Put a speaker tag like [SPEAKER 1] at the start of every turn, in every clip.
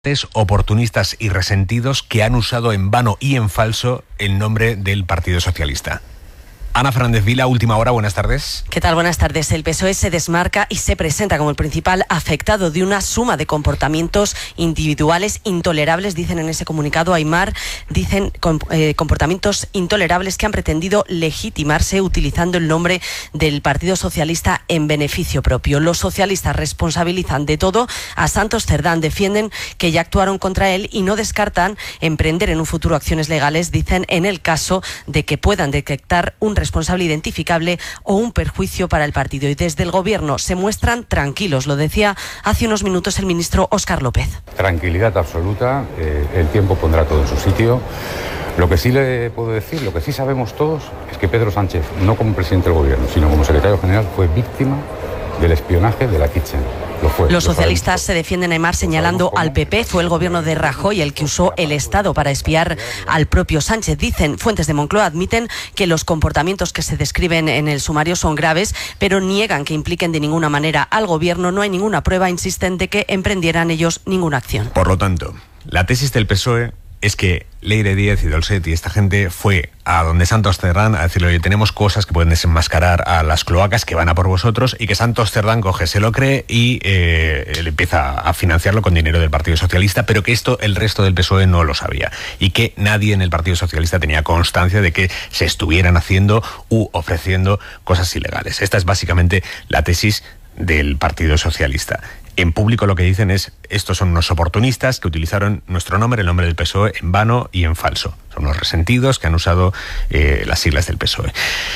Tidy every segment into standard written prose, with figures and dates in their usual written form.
[SPEAKER 1] oportunistas y resentidos que han usado en vano y en falso el nombre del Partido Socialista. Ana Fernández Vila, Última Hora, buenas tardes.
[SPEAKER 2] ¿Qué tal? Buenas tardes. El PSOE se desmarca y se presenta como el principal afectado de una suma de comportamientos individuales intolerables, dicen en ese comunicado. Aimar, dicen comportamientos intolerables que han pretendido legitimarse utilizando el nombre del Partido Socialista en beneficio propio. Los socialistas responsabilizan de todo a Santos Cerdán, defienden que ya actuaron contra él y no descartan emprender en un futuro acciones legales, dicen, en el caso de que puedan detectar un responsable identificable o un perjuicio para el partido. Y desde el Gobierno se muestran tranquilos, lo decía hace unos minutos el ministro Óscar López.
[SPEAKER 3] Tranquilidad absoluta, el tiempo pondrá todo en su sitio. Lo que sí le puedo decir, lo que sí sabemos todos, es que Pedro Sánchez, no como presidente del Gobierno, sino como secretario general, fue víctima del espionaje de la Kitchen.
[SPEAKER 2] Los socialistas se defienden, Aimar, señalando al PP. Fue el gobierno de Rajoy el que usó el Estado para espiar al propio Sánchez. Dicen fuentes de Moncloa, admiten que los comportamientos que se describen en el sumario son graves, pero niegan que impliquen de ninguna manera al gobierno. No hay ninguna prueba, insisten, de que emprendieran ellos ninguna acción.
[SPEAKER 1] Por lo tanto, la tesis del PSOE es que Leire Díez y Dolcet y esta gente fue a donde Santos Cerdán a decirle: oye, tenemos cosas que pueden desenmascarar a las cloacas que van a por vosotros, y que Santos Cerdán coge, se lo cree y él empieza a financiarlo con dinero del Partido Socialista, pero que esto el resto del PSOE no lo sabía y que nadie en el Partido Socialista tenía constancia de que se estuvieran haciendo u ofreciendo cosas ilegales. Esta es básicamente la tesis del Partido Socialista. En público lo que dicen es: estos son unos oportunistas que utilizaron nuestro nombre, el nombre del PSOE, en vano y en falso. Son unos resentidos que han usado las siglas del PSOE.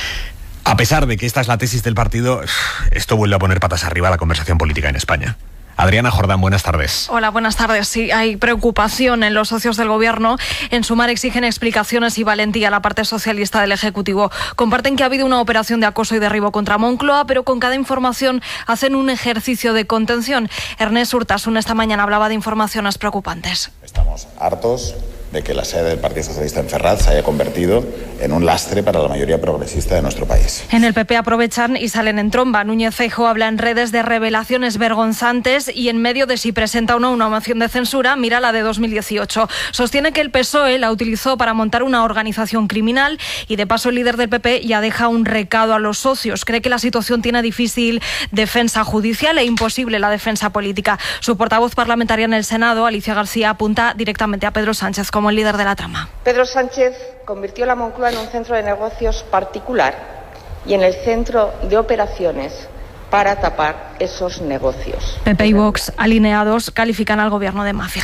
[SPEAKER 1] A pesar de que esta es la tesis del partido, esto vuelve a poner patas arriba la conversación política en España. Adriana Jordán, buenas tardes.
[SPEAKER 4] Hola, buenas tardes. Sí, hay preocupación en los socios del Gobierno. En Sumar exigen explicaciones y valentía a la parte socialista del Ejecutivo. Comparten que ha habido una operación de acoso y derribo contra Moncloa, pero con cada información hacen un ejercicio de contención. Ernest Urtasun esta mañana hablaba de informaciones preocupantes.
[SPEAKER 5] Estamos hartos de que la sede del Partido Socialista en Ferraz se haya convertido en un lastre para la mayoría progresista de nuestro país.
[SPEAKER 4] En el PP aprovechan y salen en tromba. Núñez Feijóo habla en redes de revelaciones vergonzantes y en medio de si presenta o no una moción de censura, mira la de 2018. Sostiene que el PSOE la utilizó para montar una organización criminal y de paso el líder del PP ya deja un recado a los socios. Cree que la situación tiene difícil defensa judicial e imposible la defensa política. Su portavoz parlamentaria en el Senado, Alicia García, apunta directamente a Pedro Sánchez como el líder de la trama.
[SPEAKER 6] Pedro Sánchez convirtió la Moncloa en un centro de negocios particular y en el centro de operaciones para tapar esos negocios.
[SPEAKER 4] PP y Vox, alineados, califican al gobierno de mafia.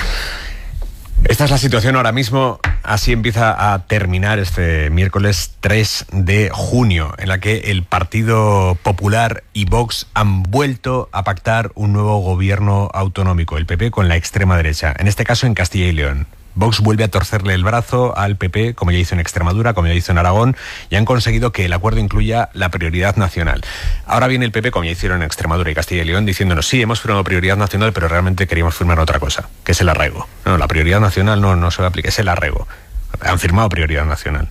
[SPEAKER 1] Esta es la situación ahora mismo. Así empieza a terminar este miércoles 3 de junio, en la que el Partido Popular y Vox han vuelto a pactar un nuevo gobierno autonómico, el PP con la extrema derecha, en este caso en Castilla y León. Vox vuelve a torcerle el brazo al PP, como ya hizo en Extremadura, como ya hizo en Aragón, y han conseguido que el acuerdo incluya la prioridad nacional. Ahora viene el PP, como ya hicieron en Extremadura y Castilla y León, diciéndonos: sí, hemos firmado prioridad nacional, pero realmente queríamos firmar otra cosa, que es el arraigo. No, la prioridad nacional no se va a aplicar, es el arraigo. Han firmado prioridad nacional.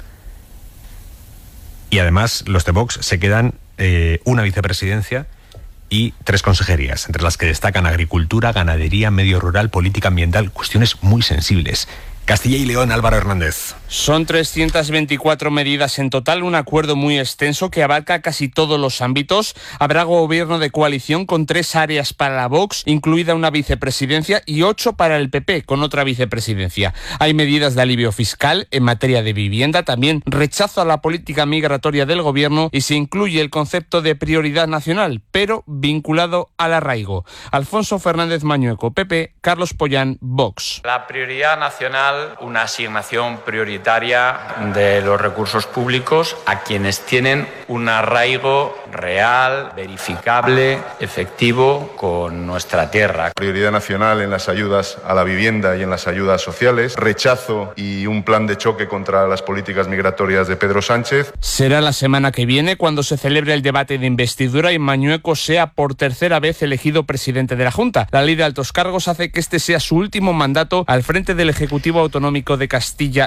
[SPEAKER 1] Y además los de Vox se quedan una vicepresidencia y 3 consejerías, entre las que destacan agricultura, ganadería, medio rural, política ambiental, cuestiones muy sensibles. Castilla y León, Álvaro Hernández.
[SPEAKER 7] Son 324 medidas en total, un acuerdo muy extenso que abarca casi todos los ámbitos. Habrá gobierno de coalición con 3 áreas para la Vox, incluida una vicepresidencia, y 8 para el PP, con otra vicepresidencia. Hay medidas de alivio fiscal en materia de vivienda, también rechazo a la política migratoria del gobierno, y se incluye el concepto de prioridad nacional, pero vinculado al arraigo. Alfonso Fernández Mañueco, PP, Carlos Pollán, Vox.
[SPEAKER 8] La prioridad nacional, una asignación prioritaria de los recursos públicos a quienes tienen un arraigo real, verificable, efectivo con nuestra tierra.
[SPEAKER 9] Prioridad nacional en las ayudas a la vivienda y en las ayudas sociales. Rechazo y un plan de choque contra las políticas migratorias de Pedro Sánchez.
[SPEAKER 7] Será la semana que viene cuando se celebre el debate de investidura y Mañueco sea por tercera vez elegido presidente de la Junta. La ley de altos cargos hace que este sea su último mandato al frente del Ejecutivo Autonómico de Castilla y León.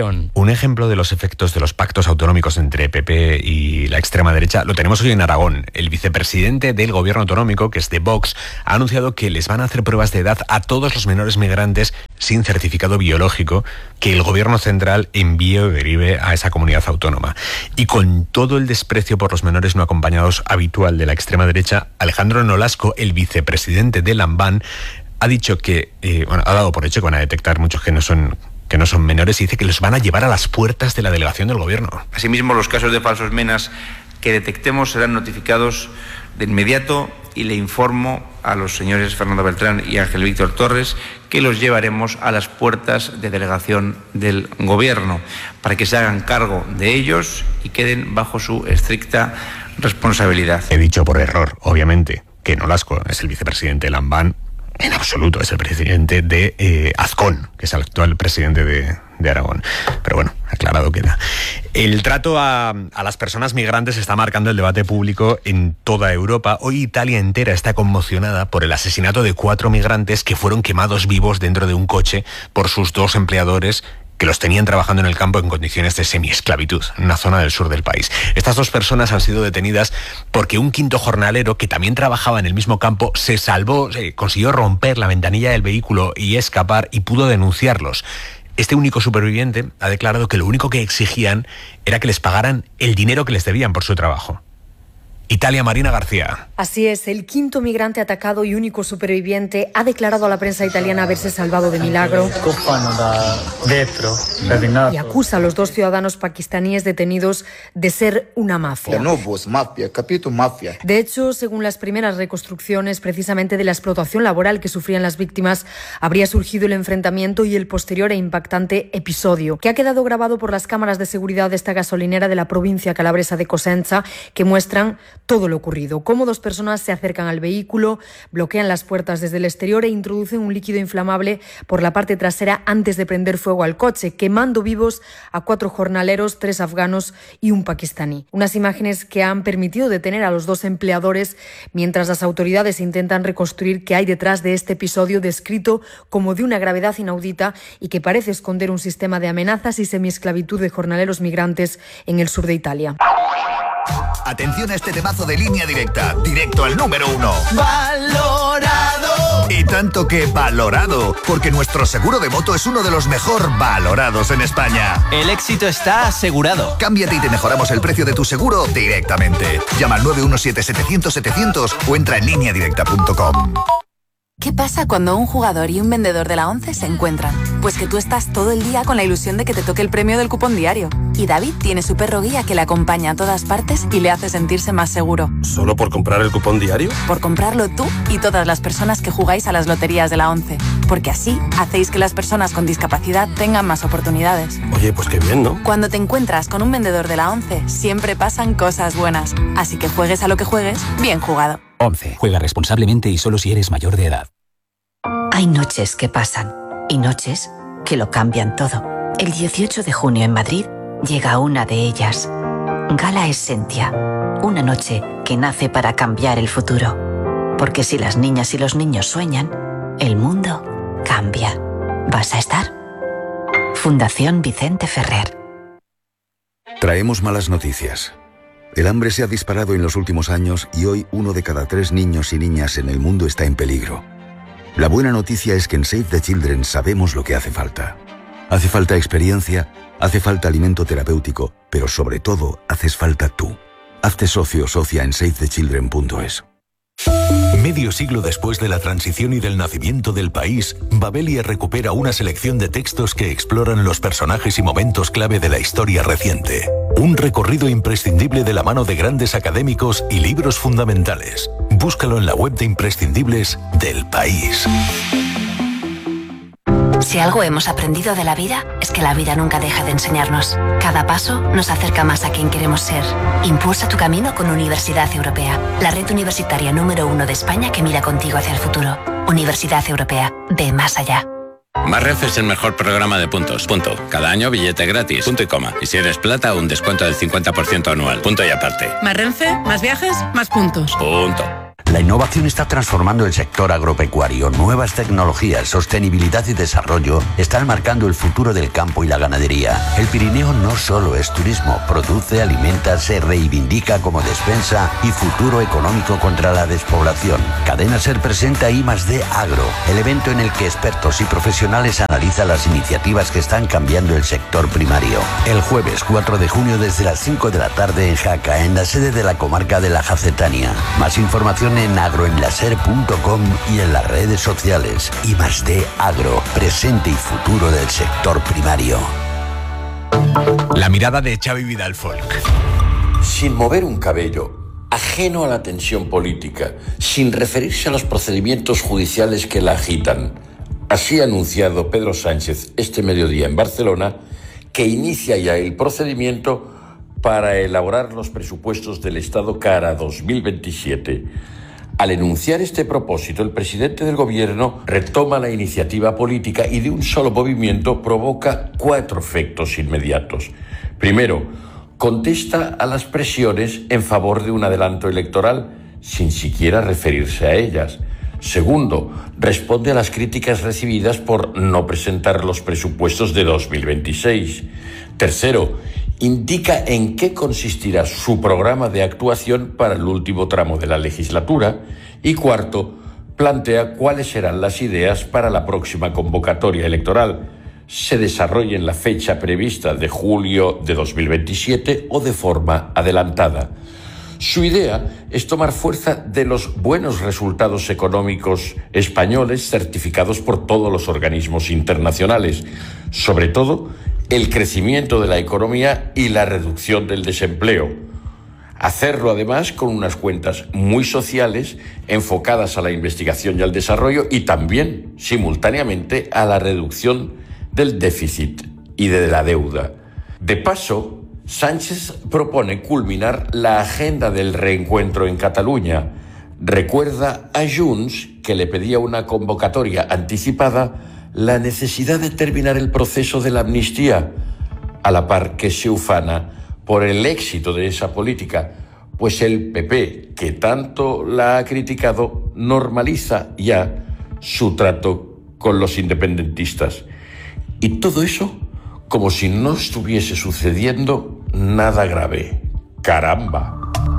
[SPEAKER 7] León.
[SPEAKER 1] Un ejemplo de los efectos de los pactos autonómicos entre PP y la extrema derecha lo tenemos hoy en Aragón. El vicepresidente del gobierno autonómico, que es de Vox, ha anunciado que les van a hacer pruebas de edad a todos los menores migrantes sin certificado biológico que el gobierno central envíe o derive a esa comunidad autónoma. Y con todo el desprecio por los menores no acompañados habitual de la extrema derecha, Alejandro Nolasco, el vicepresidente de Lambán, ha dicho que, ha dado por hecho que van a detectar muchos que no son menores y dice que los van a llevar a las puertas de la delegación del gobierno.
[SPEAKER 10] Asimismo, los casos de falsos menas que detectemos serán notificados de inmediato y le informo a los señores Fernando Beltrán y Ángel Víctor Torres que los llevaremos a las puertas de delegación del gobierno para que se hagan cargo de ellos y queden bajo su estricta responsabilidad.
[SPEAKER 1] He dicho por error, obviamente, que Nolasco es el vicepresidente de Lambán. En absoluto, es el presidente de Azcón, que es el actual presidente de Aragón. Pero bueno, aclarado queda. El trato a las personas migrantes está marcando el debate público en toda Europa. Hoy Italia entera está conmocionada por el asesinato de 4 migrantes que fueron quemados vivos dentro de un coche por sus 2 empleadores que los tenían trabajando en el campo en condiciones de semiesclavitud, en una zona del sur del país. Estas 2 personas han sido detenidas porque un quinto jornalero que también trabajaba en el mismo campo se salvó, consiguió romper la ventanilla del vehículo y escapar y pudo denunciarlos. Este único superviviente ha declarado que lo único que exigían era que les pagaran el dinero que les debían por su trabajo. Italia, Marina García.
[SPEAKER 11] Así es, el quinto migrante atacado y único superviviente ha declarado a la prensa italiana haberse salvado de milagro y acusa a los 2 ciudadanos pakistaníes detenidos de ser una mafia. De hecho, según las primeras reconstrucciones precisamente de la explotación laboral que sufrían las víctimas, habría surgido el enfrentamiento y el posterior e impactante episodio, que ha quedado grabado por las cámaras de seguridad de esta gasolinera de la provincia calabresa de Cosenza, que muestran todo lo ocurrido. Cómo 2 personas se acercan al vehículo, bloquean las puertas desde el exterior e introducen un líquido inflamable por la parte trasera antes de prender fuego al coche, quemando vivos a 4 jornaleros, 3 afganos y un pakistaní. Unas imágenes que han permitido detener a los 2 empleadores mientras las autoridades intentan reconstruir qué hay detrás de este episodio descrito como de una gravedad inaudita y que parece esconder un sistema de amenazas y semiesclavitud de jornaleros migrantes en el sur de Italia.
[SPEAKER 12] Atención a este temazo de Línea Directa, directo al número 1. ¡Valorado! Y tanto que valorado, porque nuestro seguro de moto es uno de los mejor valorados en España.
[SPEAKER 13] El éxito está asegurado.
[SPEAKER 12] Cámbiate y te mejoramos el precio de tu seguro directamente. Llama al 917-700-700 o entra en lineadirecta.com.
[SPEAKER 14] ¿Qué pasa cuando un jugador y un vendedor de la ONCE se encuentran? Pues que tú estás todo el día con la ilusión de que te toque el premio del cupón diario. Y David tiene su perro guía que le acompaña a todas partes y le hace sentirse más seguro.
[SPEAKER 15] ¿Solo por comprar el cupón diario?
[SPEAKER 14] Por comprarlo tú y todas las personas que jugáis a las loterías de la ONCE. Porque así hacéis que las personas con discapacidad tengan más oportunidades.
[SPEAKER 15] Oye, pues qué bien, ¿no?
[SPEAKER 14] Cuando te encuentras con un vendedor de la ONCE, siempre pasan cosas buenas. Así que juegues a lo que juegues, bien jugado.
[SPEAKER 16] 11. Juega responsablemente y solo si eres mayor de edad.
[SPEAKER 17] Hay noches que pasan y noches que lo cambian todo. El 18 de junio en Madrid llega una de ellas. Gala Essentia. Una noche que nace para cambiar el futuro. Porque si las niñas y los niños sueñan, el mundo cambia. ¿Vas a estar? Fundación Vicente Ferrer.
[SPEAKER 18] Traemos malas noticias. El hambre se ha disparado en los últimos años y hoy 1 de cada 3 niños y niñas en el mundo está en peligro. La buena noticia es que en Save the Children sabemos lo que hace falta. Hace falta experiencia, hace falta alimento terapéutico, pero sobre todo haces falta tú. Hazte socio o socia en savethechildren.es.
[SPEAKER 19] Medio siglo después de la transición y del nacimiento del país, Babelia recupera una selección de textos que exploran los personajes y momentos clave de la historia reciente. Un recorrido imprescindible de la mano de grandes académicos y libros fundamentales. Búscalo en la web de imprescindibles del país.
[SPEAKER 20] Si algo hemos aprendido de la vida, es que la vida nunca deja de enseñarnos. Cada paso nos acerca más a quien queremos ser. Impulsa tu camino con Universidad Europea, la red universitaria número 1 de España que mira contigo hacia el futuro. Universidad Europea, ve más allá.
[SPEAKER 21] Más Renfe es el mejor programa de puntos. Punto. Cada año billete gratis. Punto y coma. Y si eres plata, un descuento del 50% anual. Punto y aparte.
[SPEAKER 22] Más Renfe, más viajes, más puntos.
[SPEAKER 21] Punto.
[SPEAKER 3] La innovación está transformando el sector agropecuario. Nuevas tecnologías, sostenibilidad y desarrollo están marcando el futuro del campo y la ganadería. El Pirineo no solo es turismo, produce, alimenta, se reivindica como despensa y futuro económico contra la despoblación. Cadena Ser presenta I+D Agro, el evento en el que expertos y profesionales analizan las iniciativas que están cambiando el sector primario. El jueves 4 de junio desde las 5 de la tarde en Jaca, en la sede de la comarca de la Jacetania. Más información en agroenlaser.com y en las redes sociales. I+D Agro, presente y futuro del sector primario.
[SPEAKER 1] La mirada de Xavi Vidal Folk.
[SPEAKER 22] Sin mover un cabello, ajeno a la tensión política, sin referirse a los procedimientos judiciales que la agitan. Así ha anunciado Pedro Sánchez este mediodía en Barcelona, que inicia ya el procedimiento para elaborar los presupuestos del Estado cara a 2027. Al enunciar este propósito, el presidente del gobierno retoma la iniciativa política y de un solo movimiento provoca 4 efectos inmediatos. Primero, contesta a las presiones en favor de un adelanto electoral sin siquiera referirse a ellas. Segundo, responde a las críticas recibidas por no presentar los presupuestos de 2026. Tercero, indica en qué consistirá su programa de actuación para el último tramo de la legislatura. Y cuarto, plantea cuáles serán las ideas para la próxima convocatoria electoral, se desarrolle en la fecha prevista de julio de 2027 o de forma adelantada. Su idea es tomar fuerza de los buenos resultados económicos españoles certificados por todos los organismos internacionales, sobre todo el crecimiento de la economía y la reducción del desempleo. Hacerlo además con unas cuentas muy sociales, enfocadas a la investigación y al desarrollo y también, simultáneamente, a la reducción del déficit y de la deuda. De paso, Sánchez propone culminar la agenda del reencuentro en Cataluña. Recuerda a Junts, que le pedía una convocatoria anticipada, la necesidad de terminar el proceso de la amnistía, a la par que se ufana por el éxito de esa política, pues el PP, que tanto la ha criticado, normaliza ya su trato con los independentistas. Y todo eso como si no estuviese sucediendo nada grave. ¡Caramba!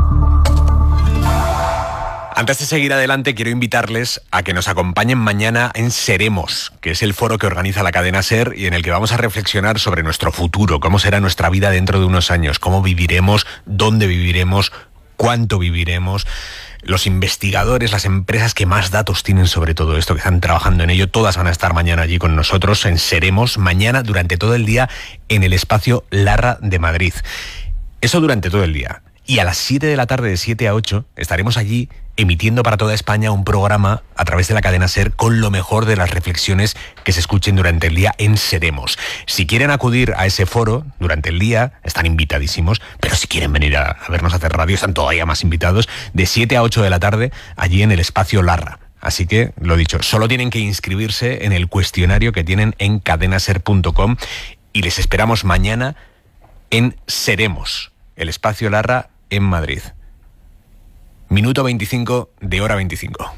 [SPEAKER 1] Antes de seguir adelante, quiero invitarles a que nos acompañen mañana en Seremos, que es el foro que organiza la cadena SER y en el que vamos a reflexionar sobre nuestro futuro, cómo será nuestra vida dentro de unos años, cómo viviremos, dónde viviremos, cuánto viviremos. Los investigadores, las empresas que más datos tienen sobre todo esto, que están trabajando en ello, todas van a estar mañana allí con nosotros en Seremos, mañana durante todo el día en el espacio Larra de Madrid. Eso durante todo el día. Y a las 7 de la tarde, de 7 a 8, estaremos allí emitiendo para toda España un programa a través de la cadena SER con lo mejor de las reflexiones que se escuchen durante el día en Seremos. Si quieren acudir a ese foro durante el día, están invitadísimos, pero si quieren venir a vernos hacer radio, están todavía más invitados, de 7 a 8 de la tarde, allí en el espacio Larra. Así que, lo dicho, solo tienen que inscribirse en el cuestionario que tienen en cadenaser.com y les esperamos mañana en Seremos, el espacio Larra en Madrid. Minuto 25 de hora 25.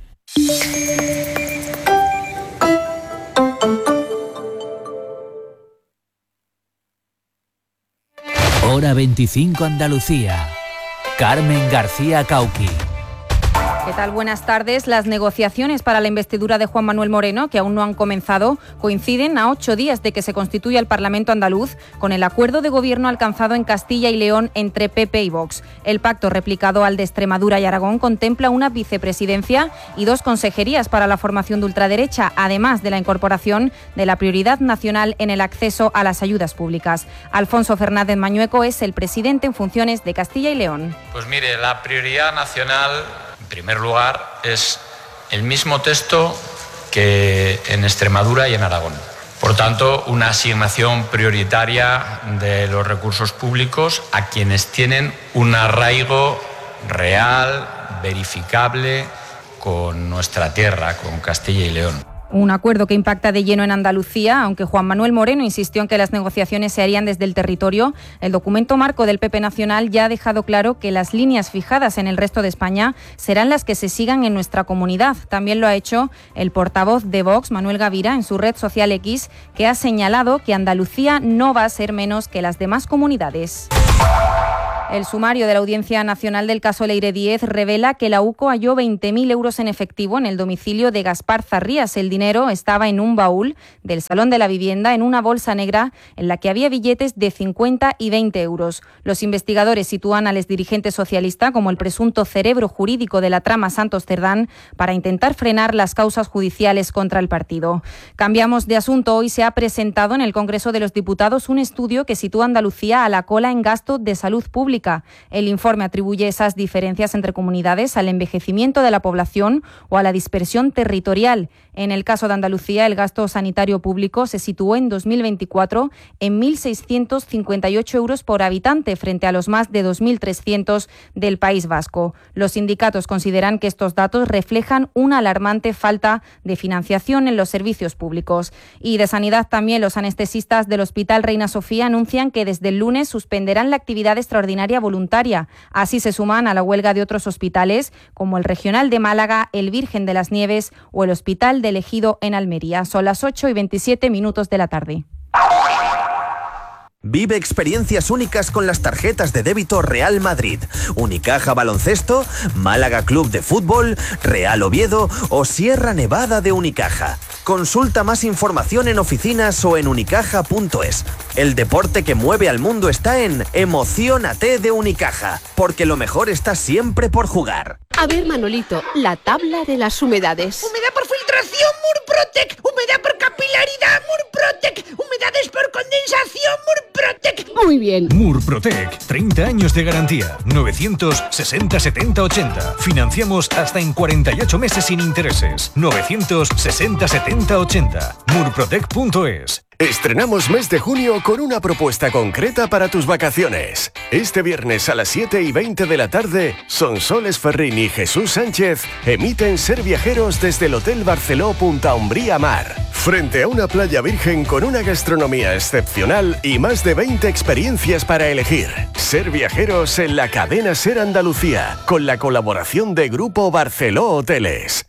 [SPEAKER 23] Hora 25 Andalucía. Carmen García Cauqui.
[SPEAKER 24] ¿Qué tal? Buenas tardes. Las negociaciones para la investidura de Juan Manuel Moreno, que aún no han comenzado, coinciden a 8 días de que se constituya el Parlamento andaluz con el acuerdo de gobierno alcanzado en Castilla y León entre PP y Vox. El pacto, replicado al de Extremadura y Aragón, contempla una vicepresidencia y 2 consejerías para la formación de ultraderecha, además de la incorporación de la prioridad nacional en el acceso a las ayudas públicas. Alfonso Fernández Mañueco es el presidente en funciones de Castilla y León.
[SPEAKER 8] Pues mire, la prioridad nacional, en primer lugar, es el mismo texto que en Extremadura y en Aragón. Por tanto, una asignación prioritaria de los recursos públicos a quienes tienen un arraigo real, verificable, con nuestra tierra, con Castilla y León.
[SPEAKER 24] Un acuerdo que impacta de lleno en Andalucía, aunque Juan Manuel Moreno insistió en que las negociaciones se harían desde el territorio. El documento marco del PP Nacional ya ha dejado claro que las líneas fijadas en el resto de España serán las que se sigan en nuestra comunidad. También lo ha hecho el portavoz de Vox, Manuel Gavira, en su red social X, que ha señalado que Andalucía no va a ser menos que las demás comunidades. El sumario de la Audiencia Nacional del caso Leire Díez revela que la UCO halló 20.000 euros en efectivo en el domicilio de Gaspar Zarrías. El dinero estaba en un baúl del salón de la vivienda, en una bolsa negra en la que había billetes de 50 y 20 euros. Los investigadores sitúan al exdirigente socialista como el presunto cerebro jurídico de la trama Santos Cerdán para intentar frenar las causas judiciales contra el partido. Cambiamos de asunto. Hoy se ha presentado en el Congreso de los Diputados un estudio que sitúa a Andalucía a la cola en gasto de salud pública. El informe atribuye esas diferencias entre comunidades al envejecimiento de la población o a la dispersión territorial. En el caso de Andalucía, el gasto sanitario público se situó en 2024 en 1.658 euros por habitante frente a los más de 2.300 del País Vasco. Los sindicatos consideran que estos datos reflejan una alarmante falta de financiación en los servicios públicos. Y de sanidad también, los anestesistas del Hospital Reina Sofía anuncian que desde el lunes suspenderán la actividad extraordinaria voluntaria. Así se suman a la huelga de otros hospitales como el Regional de Málaga, el Virgen de las Nieves o el Hospital del Ejido en Almería. Son las 8:27 de la tarde.
[SPEAKER 2] Vive experiencias únicas con las tarjetas de débito Real Madrid, Unicaja Baloncesto, Málaga Club de Fútbol, Real Oviedo o Sierra Nevada de Unicaja. Consulta más información en oficinas o en unicaja.es. El deporte que mueve al mundo está en Emociónate de Unicaja, porque lo mejor está siempre por jugar.
[SPEAKER 4] A ver, Manolito, la tabla de las humedades.
[SPEAKER 5] Humedad por filtración, Murprotec. Humedad por capilaridad, Murprotec. Humedades por condensación, Murprotec.
[SPEAKER 4] Muy bien.
[SPEAKER 6] Murprotec, 30 años de garantía. 960 70 80. Financiamos hasta en 48 meses sin intereses. 960 70 80. Murprotec.es.
[SPEAKER 25] Estrenamos mes de junio con una propuesta concreta para tus vacaciones. Este viernes a las 7:20 de la tarde, Sonsoles Ferrín y Jesús Sánchez emiten Ser Viajeros desde el Hotel Barceló Punta Umbría Mar. Frente a una playa virgen con una gastronomía excepcional y más de 20 experiencias para elegir. Ser Viajeros en la cadena Ser Andalucía, con la colaboración de Grupo Barceló Hoteles.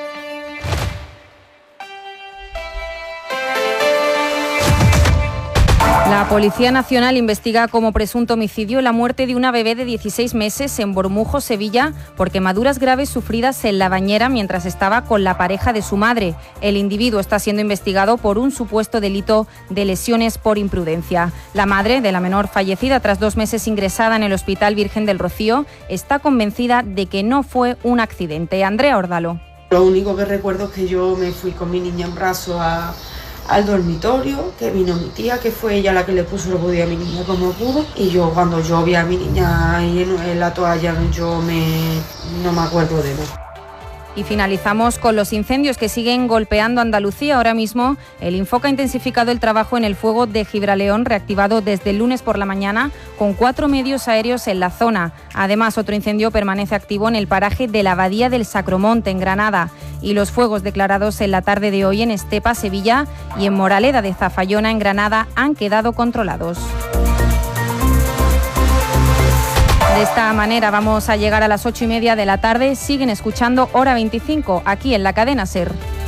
[SPEAKER 24] La Policía Nacional investiga como presunto homicidio la muerte de una bebé de 16 meses en Bormujo, Sevilla, por quemaduras graves sufridas en la bañera mientras estaba con la pareja de su madre. El individuo está siendo investigado por un supuesto delito de lesiones por imprudencia. La madre de la menor fallecida, tras 2 meses ingresada en el Hospital Virgen del Rocío, está convencida de que no fue un accidente. Andrea Ordalo.
[SPEAKER 26] Lo único que recuerdo es que yo me fui con mi niña en brazos al dormitorio, que vino mi tía, que fue ella la que le puso el body a mi niña como pudo, y yo cuando yo vi a mi niña ahí en la toalla, no me acuerdo de nada.
[SPEAKER 24] Y finalizamos con los incendios que siguen golpeando Andalucía. Ahora mismo el Infoca ha intensificado el trabajo en el fuego de Gibraleón, reactivado desde el lunes por la mañana, con 4 medios aéreos en la zona. Además, otro incendio permanece activo en el paraje de la Abadía del Sacromonte, en Granada. Y los fuegos declarados en la tarde de hoy en Estepa, Sevilla, y en Moraleda de Zafayona, en Granada, han quedado controlados. De esta manera vamos a llegar a las 8:30 de la tarde. Siguen escuchando Hora 25 aquí en la cadena SER.